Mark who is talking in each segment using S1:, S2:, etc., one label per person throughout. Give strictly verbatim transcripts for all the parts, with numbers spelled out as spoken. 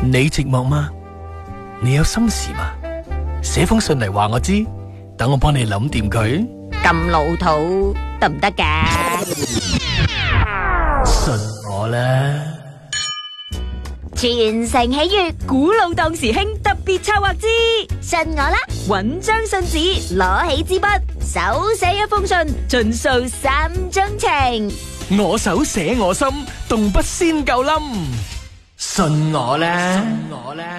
S1: 你寂寞嗎？你有心事嗎？寫封信嚟話我知，等我幫你諗掂佢。
S2: 咁老土得唔得㗎？
S1: 信我啦！
S2: 全城喜悅，
S3: 古老當時興特別策劃之，
S2: 信我啦！
S3: 搵張信紙，
S2: 攞起支筆，手寫一封信，
S3: 盡訴
S2: 三中情。
S1: 我手寫我心，動筆先夠冧。信我啦！信我啦！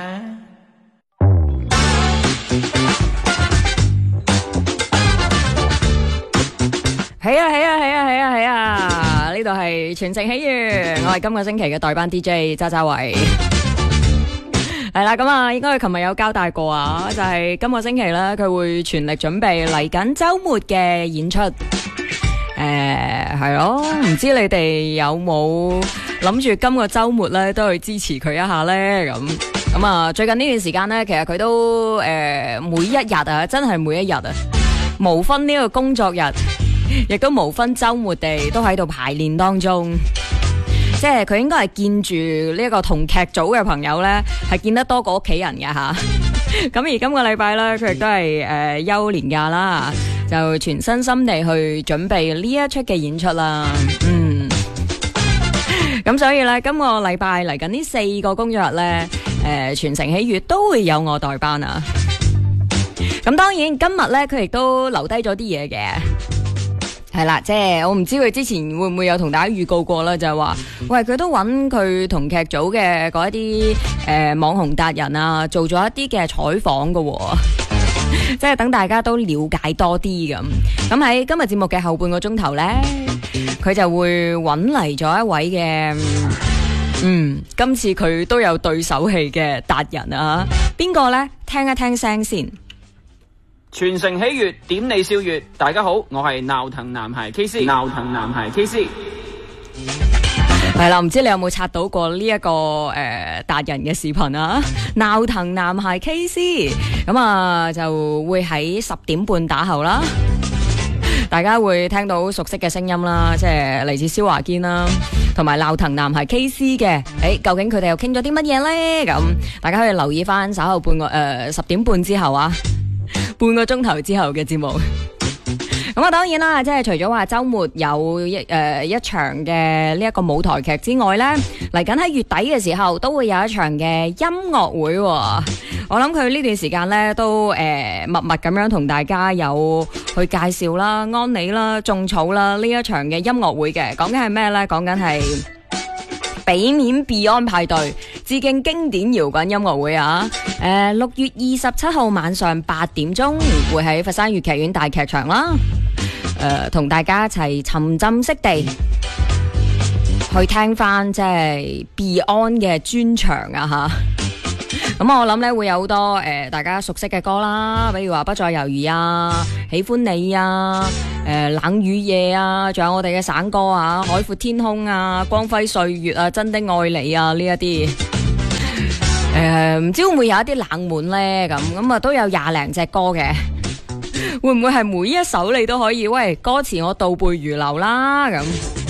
S3: 係啊係啊係啊係啊係啊！呢度係全城喜悅，我係今個星期嘅代班 D J 渣渣偉。係啦，咁啊，應該佢琴日有交代過啊，就係、是、今個星期咧，佢會全力準備嚟緊週末嘅演出。誒、呃，係咯，唔知你哋有冇諗住今個週末咧都去支持佢一下咧？咁咁啊，最近呢段時間咧，其實佢都誒、呃、每一日啊，真係每一日啊，無分呢個工作日。亦都無分周末地都喺度排練當中，即係佢應該係見住呢一個同劇組嘅朋友呢，係見得多過屋企人嘅吓。咁而今個禮拜呢，佢亦都係誒休年假啦，就全身心地去準備呢一出嘅演出啦。嗯，咁所以呢，今個禮拜嚟緊呢四個工作日呢，誒、呃、全城喜悅都會有我代班啊。咁當然今日呢，佢亦都留低咗啲嘢嘅。係啦，即係我唔知佢之前會唔會有同大家預告過啦，就係話，喂，佢都揾佢同劇組嘅嗰一啲誒網紅達人啊，做咗一啲嘅採訪噶，即係等大家都了解多啲咁。咁喺今日節目嘅後半個鐘頭呢，佢就會揾嚟咗一位嘅，嗯，今次佢都有對手戲嘅達人啊，邊個呢？聽一聽聲先。
S4: 全城喜悅，點你笑月。大家好，我係鬧騰男孩 K C， 鬧騰男孩 K C。
S3: 係啦，唔知你有冇刷到過呢、這、一個誒達、呃、人嘅視頻啊？鬧騰男孩 K C， 咁啊就會喺十點半打後啦，大家會聽到熟悉嘅聲音啦，即係嚟自蕭華堅啦，同埋鬧騰男孩 K C 嘅。誒，究竟佢哋又傾咗啲乜嘢咧？咁大家可以留意翻稍後半個誒十點半之後啊。半個鐘頭之後嘅節目，咁啊當然啦，即係除咗話周末有一誒、呃、一場嘅呢一個舞台劇之外呢，嚟緊喺月底嘅時候都會有一場嘅音樂會、哦。我諗佢呢段時間呢都誒、呃、默默咁樣同大家有去介紹啦、安利啦、種草啦呢一場嘅音樂會嘅，講緊係咩呢？講緊係俾面 Beyond 派對致敬經典搖滾音樂會啊！誒、呃，六月二十七號晚上八點鐘會喺佛山粵劇院大劇場啦。誒、呃，同大家一齊沉浸式地去聽翻即係 Beyond 嘅專場啊！吓，咁我諗咧會有好多誒、呃、大家熟悉嘅歌啦，比如話不再猶豫啊、喜歡你啊、誒、呃、冷雨夜啊，仲有我哋嘅省歌啊、海闊天空啊、光輝歲月啊、真的愛你啊呢一啲。誒，唔、呃、知會唔會有一啲冷門呢？咁咁啊，都有廿零隻歌嘅，會唔會係每一首你都可以？喂，歌詞我倒背如流啦，咁誒、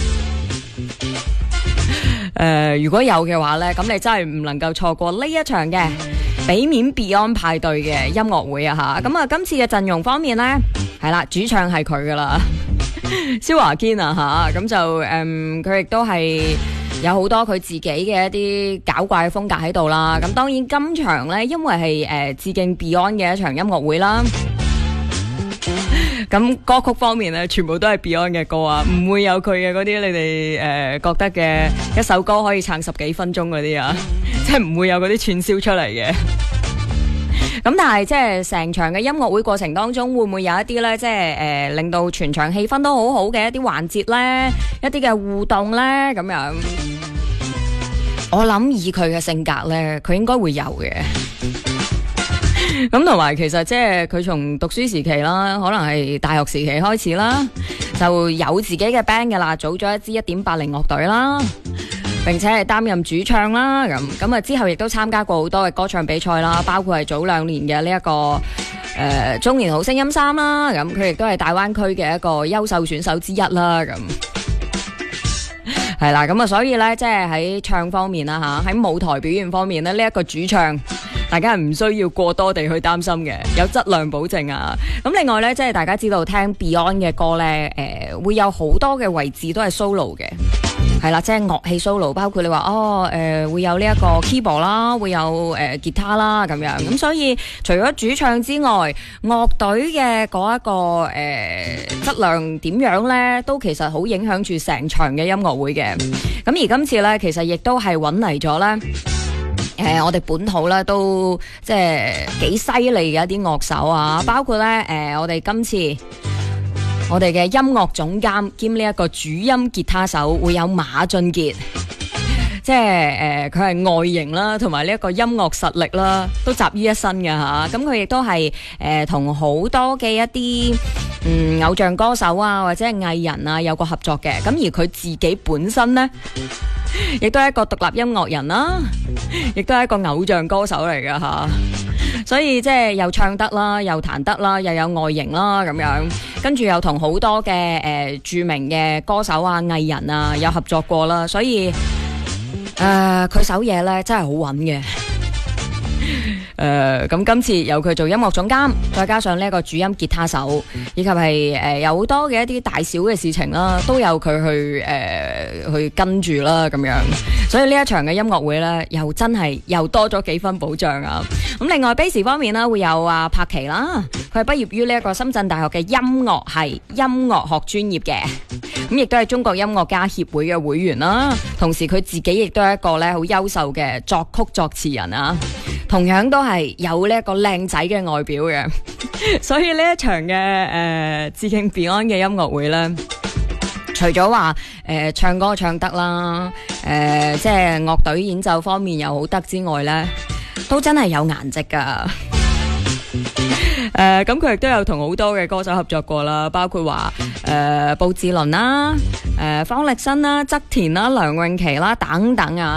S3: 呃，如果有嘅話呢，咁你真係唔能夠錯過呢一場嘅俾面 Beyond 派對嘅音樂會啊！吓，咁啊，今次嘅陣容方面呢，係啦，主唱係佢噶啦，蕭華堅啊吓，咁就誒，佢亦都係。有好多佢自己嘅一啲搞怪嘅風格喺度啦，咁當然今場呢，因為係誒、呃、致敬 Beyond 嘅一場音樂會啦，咁歌曲方面呢，全部都係 Beyond 嘅歌啊，唔會有佢嘅嗰啲你哋誒、呃、覺得嘅一首歌可以撐十幾分鐘嗰啲啊，即係唔會有嗰啲串燒出嚟嘅。咁但係即係成場嘅音樂會過程當中，會唔會有一啲呢？即係誒、呃、令到全場氣氛都好好嘅一啲環節呢？一啲嘅互動呢？咁樣？我諗以佢嘅性格呢，佢應該會有嘅。咁同埋其實即係佢從讀書時期啦，可能係大學時期開始啦，就有自己嘅 band 嘅啦，組咗一支一點八零樂隊啦。並且係擔任主唱啦，咁咁啊之後亦都參加過好多嘅歌唱比賽啦，包括係早兩年嘅呢一個誒、呃、中年好聲音三啦，咁佢亦都係大灣區嘅一個優秀選手之一啦，咁係啦，咁啊，所以咧，即係喺唱方面啦吓，喺舞台表現方面咧，呢、這、一個主唱，大家係唔需要過多地去擔心嘅，有質量保證啊。咁另外咧，即係大家知道聽 Beyond 嘅歌咧，誒、呃，會有好多嘅位置都係 solo 嘅。係啦，即係樂器 solo， 包括你話哦，誒、呃、會有呢一個 keyboard 啦，會有誒、呃、吉他啦咁樣。咁所以除咗主唱之外，樂隊嘅嗰一個誒、呃、質量點樣咧，都其實好影響住成場嘅音樂會嘅。咁而今次咧，其實亦都係揾嚟咗咧，誒、呃、我哋本土咧都即係幾犀利嘅一啲樂手啊，包括咧誒、呃、我哋今次。我哋嘅音樂總監兼呢一個主音吉他手會有馬俊傑，即係誒佢係外形啦，同埋呢一個音樂實力啦，都集於一身嘅吓。咁佢亦都係誒同好多嘅一啲嗯偶像歌手啊，或者係藝人啊有個合作嘅。咁而佢自己本身呢，亦都係一個獨立音樂人啦，亦都係一個偶像歌手嚟嘅吓。所以即係又唱得啦，又彈得啦，又有外形啦咁樣，跟住又同好多嘅誒、呃、著名嘅歌手啊、藝人啊有合作過啦，所以誒佢首嘢咧真係好穩嘅。誒，咁今次由佢做音樂總監，再加上呢一個主音吉他手，以及係誒、呃、有好多嘅一啲大小嘅事情啦，都有佢去誒、呃、去跟住啦，咁樣。所以呢一場嘅音樂會咧，又真係又多咗幾分保障啊！咁另外 bass 方面啦，會有阿柏奇啦，佢係畢業於呢一個深圳大學嘅音樂系音樂學專業嘅，咁亦都係中國音樂家協會嘅會員啦。同時佢自己亦都係一個咧好優秀嘅作曲作詞人啊。同樣都係有呢一個靚仔嘅外表嘅，所以呢一場嘅誒、呃、致敬 Beyond 嘅音樂會咧，除咗話誒唱歌唱得啦，誒、呃、即係樂隊演奏方面又好得之外咧，都真係有顏值噶。誒咁佢亦都有同好多嘅歌手合作過啦，包括話誒布志綸啦、誒、呃、方力申啦、側田啦、梁詠琪啦等等啊。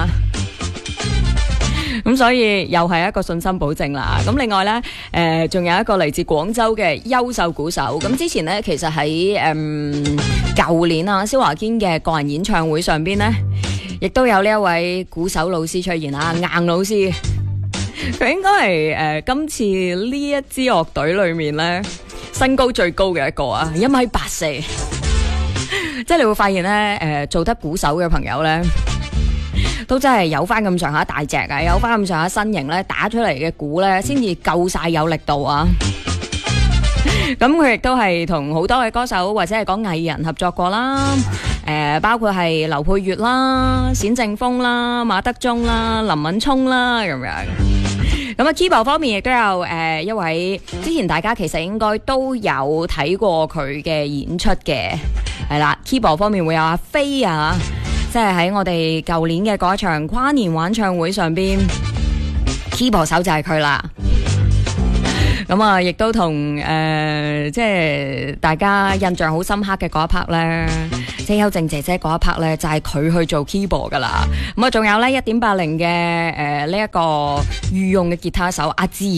S3: 咁所以又係一個信心保證啦。咁另外呢，誒、呃、仲有一個嚟自廣州嘅優秀鼓手。咁之前呢，其實喺誒舊年啊，蕭華堅嘅個人演唱會上邊呢，亦都有呢一位鼓手老師出現啊，硬老師。佢應該係誒、呃、今次呢一支樂隊裏面呢，身高最高嘅一個啊，一米八四。即係你會發現呢，誒、呃、做得鼓手嘅朋友呢，都真係有翻咁上下大隻啊，有翻咁上下身形咧，打出嚟嘅鼓咧，先至夠晒有力度啊！咁佢亦都係同好多嘅歌手或者係講藝人合作過啦，誒、呃，包括係劉佩玥啦、冼靖峰啦、馬德鐘啦、林敏聰啦咁樣。咁啊 keyboard 方面亦都有誒、呃、一位，之前大家其實應該都有睇過佢嘅演出嘅，係啦 keyboard 方面會有阿飛啊。即係喺我哋舊年嘅嗰一場跨年晚唱會上邊 keyboard 手就係佢啦。咁啊，亦都同誒，即係大家印象好深刻嘅嗰一 part 咧，即係邱靜姐姐嗰一 part 咧，就係佢去做 keyboard 噶啦。咁啊，仲有咧一點八零嘅誒呢一個御用嘅吉他手阿芝。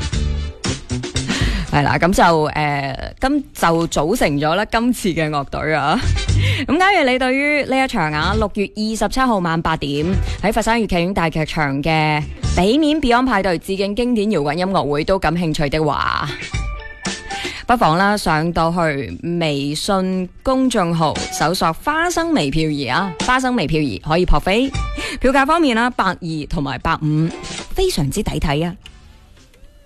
S3: 係啦，咁就誒，咁、呃、就組成咗咧今次嘅樂隊啊。咁假如你對於呢一場啊六月二十七號晚八點喺佛山粵劇院大劇場嘅俾面 Beyond 派對致敬經典搖滾音樂會都感興趣的話，不妨啦上到去微信公眾號搜索花生微漂兒啊，花生微漂兒可以撲飛。票價方面啦，百二同埋百五，非常之抵睇啊！